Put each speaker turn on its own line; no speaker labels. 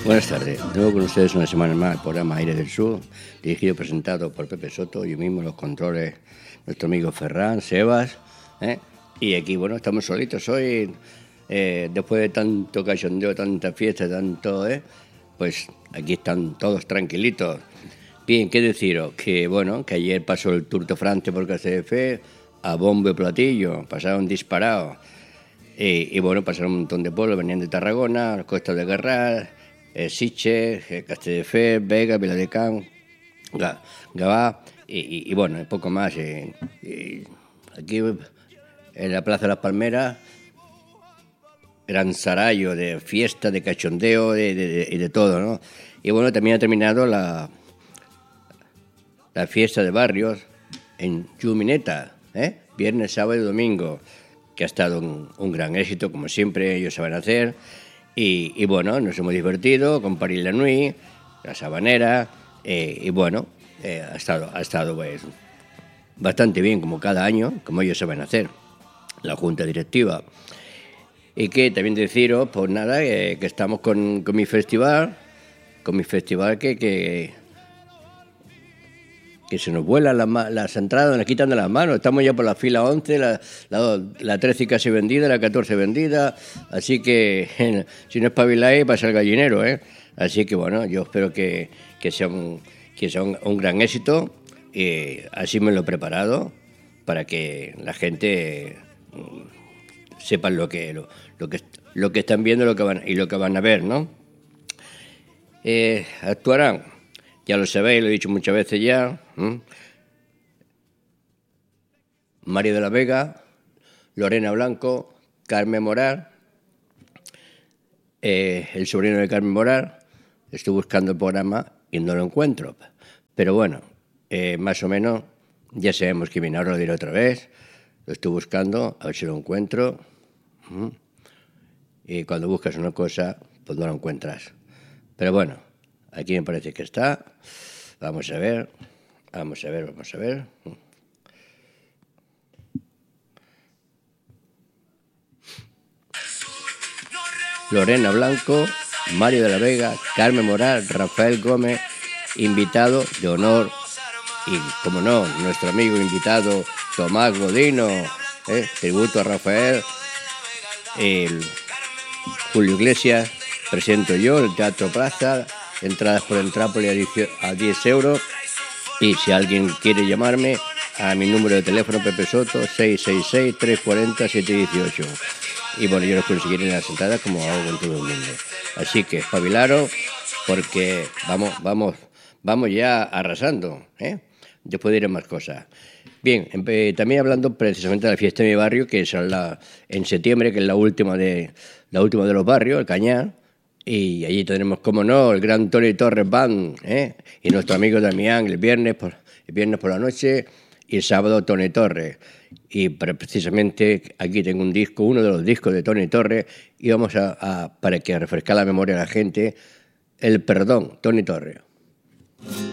Buenas tardes, de nuevo con ustedes una semana más el programa Aire del Sur, dirigido y presentado por Pepe Soto, yo mismo los controles, nuestro amigo Ferran, Sebas, y aquí, bueno, estamos solitos hoy, después de tanto cachondeo, tanta fiesta, tanto, pues aquí están todos tranquilitos. Bien, ¿qué deciros? Que, bueno, que ayer pasó el Tour de France por KCF, a bombo y platillo, pasaron disparados, y bueno, pasaron un montón de pueblos, venían de Tarragona, Costa de Garraf, Sitges, Castelldefels, Vega, Viladecans, Gavà y bueno, poco más. Aquí en la Plaza de las Palmeras, gran sarallo de fiesta, de cachondeo y de todo, ¿no? Y bueno, también ha terminado la fiesta de barrios en Jumineta, viernes, sábado y domingo, que ha estado un gran éxito, como siempre ellos saben hacer. Y bueno, nos hemos divertido con Paris la Nuit, la Sabanera, y bueno, ha estado pues bastante bien, como cada año, como ellos saben hacer, la Junta Directiva. Y que también deciros, pues nada, que estamos con mi festival, que se nos vuelan las entradas, nos quitan de las manos. Estamos ya por la fila 11, la 13 casi vendida, la 14 vendida. Así que si no espabiláis, pasa el gallinero, ¿eh? Así que bueno, yo espero que sea un gran éxito. Así me lo he preparado para que la gente sepan lo que están viendo lo que van a ver, ¿no? Actuarán. Ya lo sabéis, lo he dicho muchas veces ya. Mario de la Vega, Lorena Blanco, Carmen Moral, el sobrino de Carmen Moral. Estoy buscando el programa y no lo encuentro. Pero bueno, más o menos ya sabemos que viene. Ahora lo diré otra vez. Lo estoy buscando, a ver si lo encuentro. Y cuando buscas una cosa, pues no la encuentras. Pero bueno, aquí me parece que está. Vamos a ver. Lorena Blanco, Mario de la Vega, Carmen Moral, Rafael Gómez, invitado de honor. Y, como no, nuestro amigo invitado Tomás Godino, tributo a Rafael. Julio Iglesias, presento yo, el Teatro Plaza. Entradas por Entrápolis a 10 euros. Y si alguien quiere llamarme, a mi número de teléfono Pepe Soto, 666-340-718. Y bueno, yo los conseguiré en las entradas como hago con todo el mundo. Así que espabilaros, porque vamos ya arrasando, Después diré más cosas. Bien, también hablando precisamente de la fiesta de mi barrio, que es en septiembre, que es la última de los barrios, el Cañar. Y allí tendremos, como no, el gran Tony Torres Band, y nuestro amigo Damián el viernes por la noche, y el sábado Tony Torres. Y precisamente aquí tengo un disco, uno de los discos de Tony Torres, y vamos para que refrescar la memoria a la gente, El Perdón, Tony Torres.